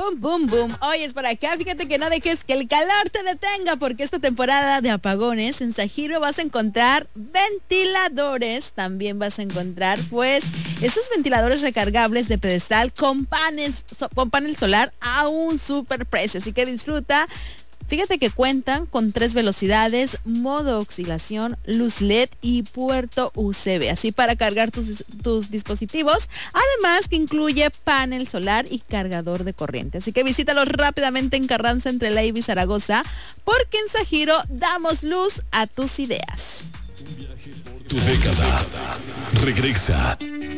Boom, boom, boom. Hoy es por acá. Fíjate que no dejes que el calor te detenga, porque esta temporada de apagones en Zahiro vas a encontrar ventiladores. También vas a encontrar, pues, esos ventiladores recargables de pedestal con panel solar a un super precio. Así que disfruta. Fíjate que cuentan con 3 velocidades, modo oscilación, luz LED y puerto USB, así para cargar tus dispositivos. Además que incluye panel solar y cargador de corriente. Así que visítalos rápidamente en Carranza entre Leiva y Zaragoza, porque en Zahiro damos luz a tus ideas. Tu década regresa